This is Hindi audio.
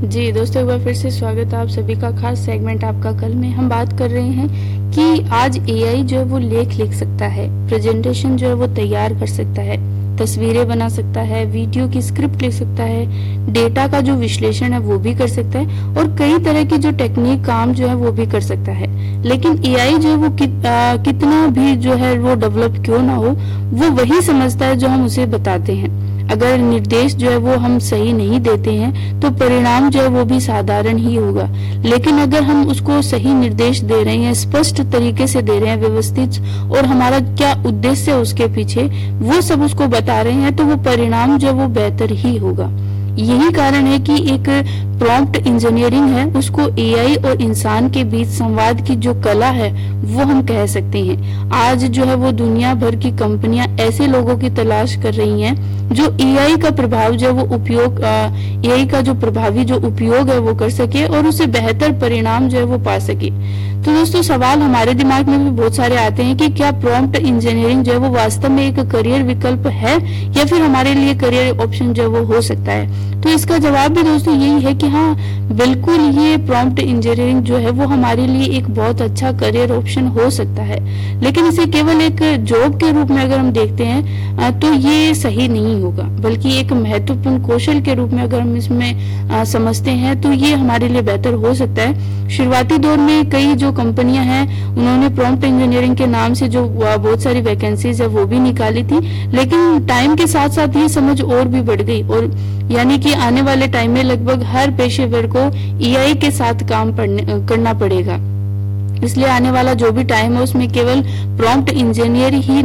जी दोस्तों, एक बार फिर से स्वागत है आप सभी का। खास सेगमेंट आपका कल में हम बात कर रहे हैं कि आज एआई जो है वो लेख लिख सकता है, प्रेजेंटेशन जो है वो तैयार कर सकता है, तस्वीरें बना सकता है, वीडियो की स्क्रिप्ट लिख सकता है, डेटा का जो विश्लेषण है वो भी कर सकता है और कई तरह की जो टेक्निक काम जो है वो भी कर सकता है। लेकिन एआई जो है वो कितना भी जो है वो डेवलप क्यों ना हो, वो वही समझता है जो हम उसे बताते हैं। अगर निर्देश जो है वो हम सही नहीं देते हैं तो परिणाम जो है वो भी साधारण ही होगा। लेकिन अगर हम उसको सही निर्देश दे रहे हैं, स्पष्ट तरीके से दे रहे हैं, व्यवस्थित, और हमारा क्या उद्देश्य है उसके पीछे वो सब उसको बता रहे हैं, तो वो परिणाम जो है वो बेहतर ही होगा। यही कारण है कि एक प्रॉम्प्ट इंजीनियरिंग है, उसको एआई और इंसान के बीच संवाद की जो कला है वो हम कह सकते हैं। आज जो है वो दुनिया भर की कंपनियां ऐसे लोगों की तलाश कर रही हैं जो एआई का प्रभाव जो वो उपयोग एआई का जो प्रभावी जो उपयोग है वो कर सके और उससे बेहतर परिणाम जो है वो पा सके। तो दोस्तों, सवाल हमारे दिमाग में भी बहुत सारे आते हैं कि क्या प्रॉम्प्ट इंजीनियरिंग जो है वो वास्तव में एक करियर विकल्प है या फिर हमारे लिए करियर ऑप्शन जो है वो हो सकता है। तो इसका जवाब भी दोस्तों यही है कि हाँ, बिल्कुल ये प्रॉम्प्ट इंजीनियरिंग जो है वो हमारे लिए एक बहुत अच्छा करियर ऑप्शन हो सकता है। लेकिन इसे केवल एक जॉब के रूप में अगर हम देखते हैं तो ये सही नहीं होगा, बल्कि एक महत्वपूर्ण कौशल के रूप में अगर हम इसमें समझते हैं तो ये हमारे लिए बेहतर हो सकता है। शुरुआती दौर में कई जो कंपनियां हैं उन्होंने प्रॉम्प्ट इंजीनियरिंग के नाम से जो बहुत सारी वैकेंसीज है वो भी निकाली थी, लेकिन टाइम के साथ साथ ये समझ और भी बढ़ गई और यानी कि आने वाले टाइम में लगभग हर पेशेवर को एआई के साथ काम करना पड़ेगा। इसलिए आने वाला जो भी टाइम है उसमें केवल प्रॉम्प्ट इंजीनियर ही